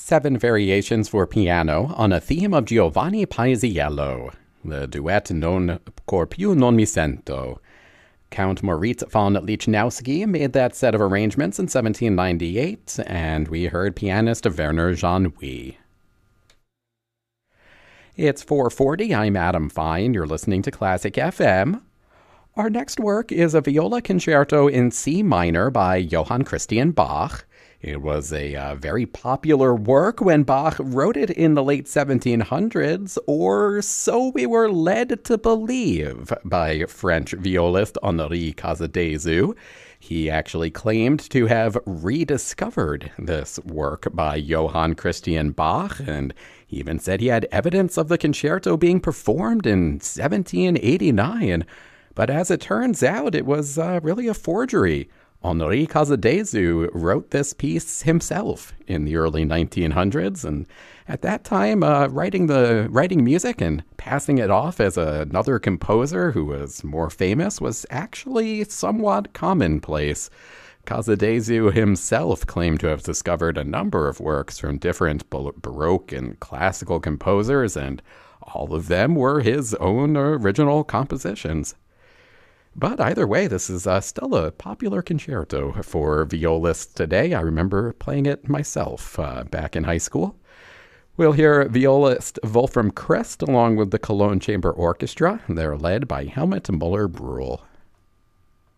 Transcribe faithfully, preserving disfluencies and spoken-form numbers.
Seven variations for piano on a theme of Giovanni Paisiello, the duet Non Cor più non mi sento. Count Moritz von Lichnowsky made that set of arrangements in seventeen ninety-eight, and we heard pianist Werner Jean-Ouy. It's four forty, I'm Adam Fine, you're listening to Classic F M. Our next work is a viola concerto in C minor by Johann Christian Bach. It was a uh, very popular work when Bach wrote it in the late seventeen hundreds, or so we were led to believe by French violist Henri Casadesus. He actually claimed to have rediscovered this work by Johann Christian Bach, and he even said he had evidence of the concerto being performed in seventeen eighty-nine. But as it turns out, it was uh, really a forgery. Henri Casadesus wrote this piece himself in the early nineteen hundreds, and at that time, uh, writing the writing music and passing it off as a, another composer who was more famous was actually somewhat commonplace. Casadesus himself claimed to have discovered a number of works from different Baroque and classical composers, and all of them were his own original compositions. But either way, this is uh, still a popular concerto for violists today. I remember playing it myself uh, back in high school. We'll hear violist Wolfram Christ along with the Cologne Chamber Orchestra. They're led by Helmut Müller-Brühl.